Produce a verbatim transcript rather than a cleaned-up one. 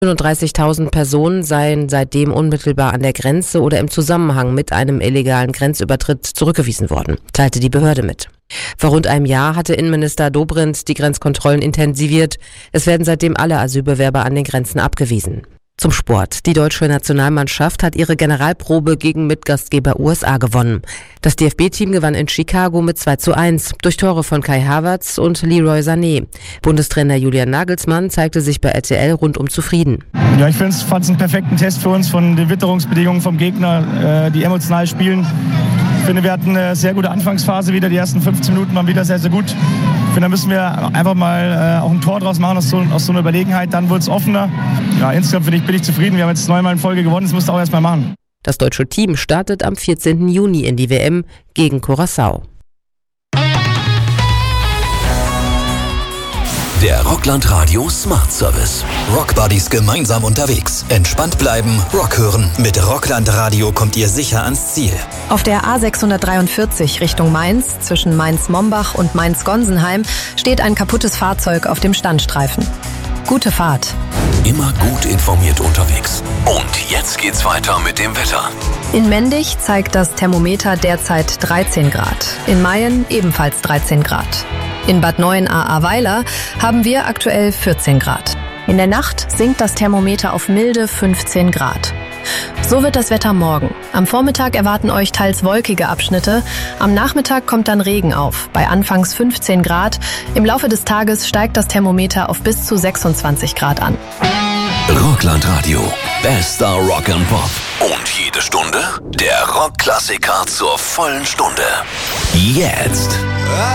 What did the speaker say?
fünfunddreißigtausend Personen seien seitdem unmittelbar an der Grenze oder im Zusammenhang mit einem illegalen Grenzübertritt zurückgewiesen worden, teilte die Behörde mit. Vor rund einem Jahr hatte Innenminister Dobrindt die Grenzkontrollen intensiviert. Es werden seitdem alle Asylbewerber an den Grenzen abgewiesen. Zum Sport. Die deutsche Nationalmannschaft hat ihre Generalprobe gegen Mitgastgeber U S A gewonnen. Das D F B-Team gewann in Chicago mit zwei zu eins durch Tore von Kai Havertz und Leroy Sané. Bundestrainer Julian Nagelsmann zeigte sich bei R T L rundum zufrieden. Ja, ich fand es einen perfekten Test für uns von den Witterungsbedingungen vom Gegner, äh, die emotional spielen. Ich finde, wir hatten eine sehr gute Anfangsphase wieder. Die ersten fünfzehn Minuten waren wieder sehr, sehr gut. Ich finde, da müssen wir einfach mal äh, auch ein Tor draus machen aus so, aus so einer Überlegenheit. Dann wurde es offener. Ja, insgesamt bin ich, bin ich zufrieden. Wir haben jetzt neunmal in Folge gewonnen. Das musst du auch erst mal machen. Das deutsche Team startet am vierzehnten Juni in die W M gegen Curaçao. Der Rockland Radio Smart Service. Rockbuddies gemeinsam unterwegs. Entspannt bleiben, Rock hören. Mit Rockland Radio kommt ihr sicher ans Ziel. Auf der A sechshundertdreiundvierzig Richtung Mainz, zwischen Mainz-Mombach und Mainz-Gonsenheim, steht ein kaputtes Fahrzeug auf dem Standstreifen. Gute Fahrt. Immer gut informiert unterwegs. Und jetzt geht's weiter mit dem Wetter. In Mendig zeigt das Thermometer derzeit dreizehn Grad. In Mayen ebenfalls dreizehn Grad. In Bad Neuenahr-Ahrweiler haben wir aktuell vierzehn Grad. In der Nacht sinkt das Thermometer auf milde fünfzehn Grad. So wird das Wetter morgen. Am Vormittag erwarten euch teils wolkige Abschnitte. Am Nachmittag kommt dann Regen auf, bei anfangs fünfzehn Grad. Im Laufe des Tages steigt das Thermometer auf bis zu sechsundzwanzig Grad an. Rockland Radio. Bester Rock and Pop. Und jede Stunde der Rockklassiker zur vollen Stunde. Jetzt.